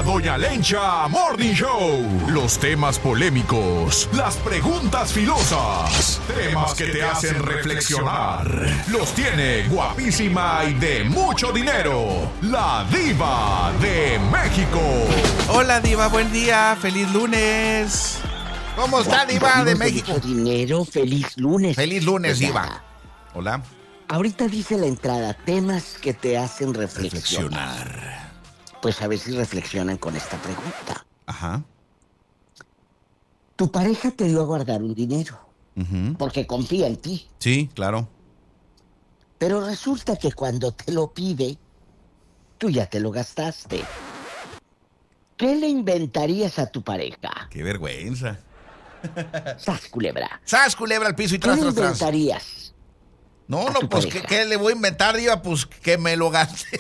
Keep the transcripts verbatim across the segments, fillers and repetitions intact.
Doña Lencha Morning Show. Los temas polémicos, las preguntas filosas, temas que te hacen reflexionar. Los tiene guapísima y de mucho dinero, la Diva de México. Hola, Diva, buen día, feliz lunes. ¿Cómo está, Diva de México? Mucho dinero, feliz lunes. Feliz lunes, Diva. Hola. Ahorita dice la entrada, temas que te hacen reflexionar. Reflexionar. Pues a ver si reflexionan con esta pregunta. Ajá. Tu pareja te dio a guardar un dinero, Uh-huh. porque confía en ti. Sí, claro. Pero resulta que cuando te lo pide, tú ya te lo gastaste. ¿Qué le inventarías a tu pareja? Qué vergüenza. ¡Sas, culebra! ¡Sas, culebra al piso y ¿Qué tras, le tras, tras! inventarías? No, a no, tu pues, ¿qué, pareja? ¿qué le voy a inventar, Diva? Pues, que me lo gaste.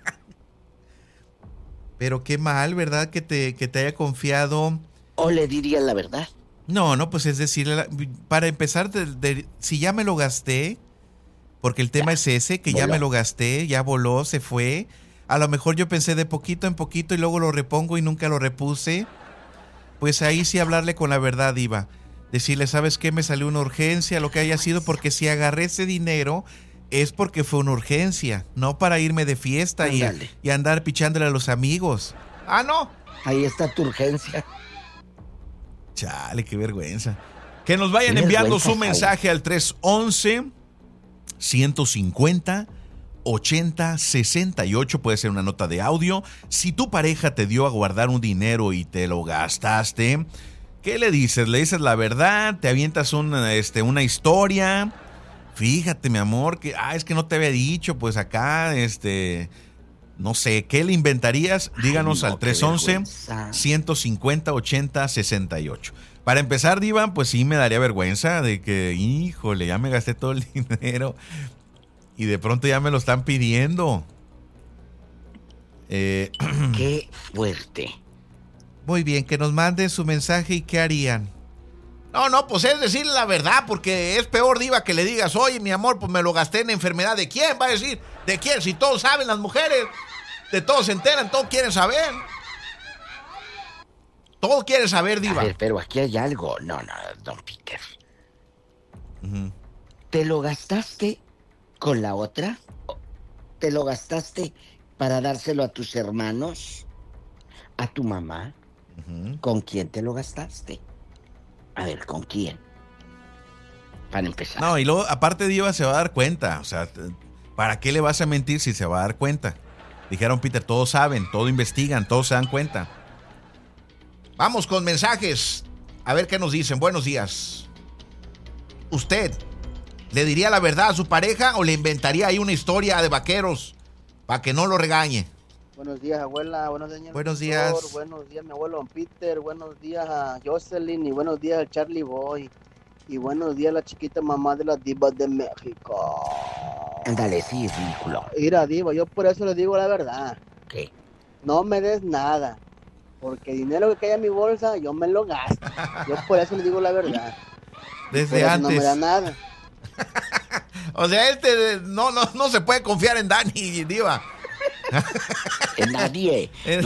Pero qué mal, ¿verdad? Que te, que te haya confiado. ¿O le dirías la verdad? No, no, pues es decir, para empezar, de, de, si ya me lo gasté, porque el tema Ya, es ese, que ya voló. me lo gasté, ya voló, se fue. A lo mejor yo pensé de poquito en poquito y luego lo repongo y nunca lo repuse. Pues ahí sí hablarle con la verdad, Diva. Decirle, ¿sabes qué? Me salió una urgencia, lo que haya sido, porque si agarré ese dinero es porque fue una urgencia, no para irme de fiesta y, Ándale. y andar pichándole a los amigos. Ah, no. Ahí está tu urgencia. Chale, qué vergüenza. Que nos vayan Qué enviando vergüenza, su Saúl. mensaje al tres once, ciento cincuenta, ochenta, sesenta y ocho, puede ser una nota de audio. Si tu pareja te dio a guardar un dinero y te lo gastaste, ¿qué le dices? ¿Le dices la verdad? ¿Te avientas una, este, una historia? Fíjate, mi amor, que ah, es que no te había dicho, pues acá, este, no sé, ¿qué le inventarías? Díganos Ay, no, al qué tres once, vergüenza. ciento cincuenta, ochenta, sesenta y ocho. Para empezar, Diva, pues sí me daría vergüenza de que, híjole, ya me gasté todo el dinero y de pronto ya me lo están pidiendo. Eh, Qué fuerte. muy bien, que nos manden su mensaje y qué harían. No, no, pues es decirle la verdad, porque es peor, Diva, que le digas, oye, mi amor, pues me lo gasté en enfermedad. ¿De quién? Va a decir, ¿de quién? Si todos saben, las mujeres, de todos se enteran, todos quieren saber. Todos quieren saber, A Diva. ver, pero aquí hay algo. No, no, don Peter. Uh-huh. ¿Te lo gastaste con la otra? ¿Te lo gastaste para dárselo a tus hermanos? ¿A tu mamá? Uh-huh. ¿Con quién te lo gastaste? A ver, ¿con quién? Para empezar. No, y luego, aparte, Diva se va a dar cuenta. O sea, ¿para qué le vas a mentir si se va a dar cuenta? Dijeron, Peter, todos saben, todo investigan, todos se dan cuenta. Vamos con mensajes. A ver qué nos dicen. Buenos días. ¿Usted le diría la verdad a su pareja o le inventaría ahí una historia de vaqueros para que no lo regañe? Buenos días, abuela. Buenos días, señor Buenos doctor. días. Buenos días, mi abuelo don Peter. Buenos días a Jocelyn. Y buenos días al Charlie Boy. Y buenos días a la chiquita mamá de las divas de México. Ándale, sí, es ridículo. Mira, diva, yo por eso le digo la verdad. ¿Qué? No me des nada. Porque el dinero que cae en mi bolsa, yo me lo gasto. Yo por eso le digo la verdad. Por Desde eso antes. no me da nada. O sea, este no, no, no se puede confiar en Dani, Diva. En nadie.